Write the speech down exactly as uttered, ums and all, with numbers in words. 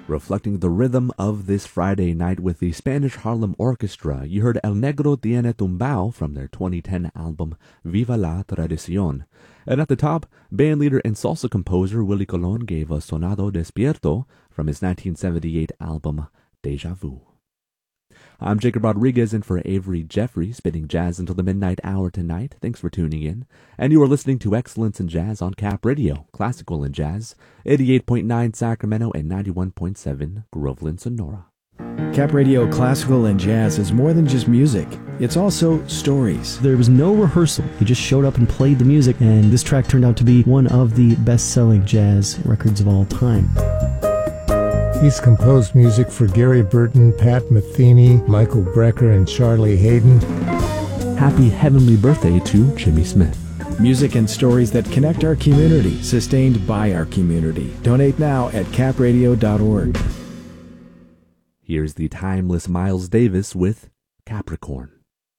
Reflecting the rhythm of this Friday night with the Spanish Harlem Orchestra, you heard El Negro Tiene Tumbao from their twenty ten album Viva la Tradición. And at the top, bandleader and salsa composer Willie Colon gave us Sonado Despierto from his nineteen seventy-eight album Deja Vu. I'm Jacob Rodriguez in for Avery Jeffrey, spinning jazz until the midnight hour tonight. Thanks for tuning in. And you are listening to Excellence in Jazz on Cap Radio, classical and jazz, eighty-eight point nine Sacramento and ninety-one point seven Groveland, Sonora. Cap Radio Classical and Jazz is more than just music. It's also stories. There was no rehearsal. He just showed up and played the music, and this track turned out to be one of the best-selling jazz records of all time. He's composed music for Gary Burton, Pat Metheny, Michael Brecker, and Charlie Hayden. Happy heavenly birthday to Jimmy Smith. Music and stories that connect our community, sustained by our community. Donate now at cap radio dot org. Here's the timeless Miles Davis with Capricorn.